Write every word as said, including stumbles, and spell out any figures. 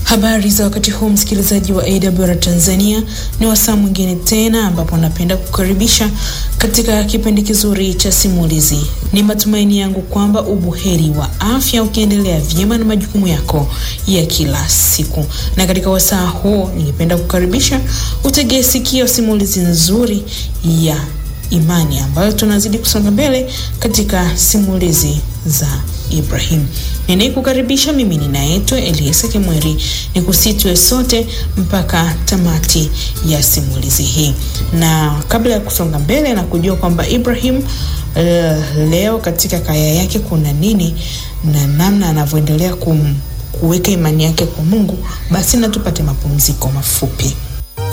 Habari za wakati huu, msikilizaji wa A W R Tanzania. Ni wasaa mwingine tena ambapo napenda kukaribisha katika kipindi kizuri cha simulizi. Ni matumaini yangu kwamba ubuheri wa afya ukiendelea vyema na majukumu yako ya kila siku. Na katika wasaa huu ningependa kukaribisha utegee sikio simulizi nzuri ya imani ambayo tunazidi kusonga mbele katika simulizi za Ibrahim. Ninayekukaribisha mimi ninaitwa Eliesa Kimweri, nikusitwe sote mpaka tamati ya simulizi hii. Na kabla ya kusonga mbele na kujua kwamba Ibrahim uh, leo katika kaya yake kuna nini na namna anavyoendelea kum kuweka imani yake kwa Mungu, basi na tupate mapumziko mafupi.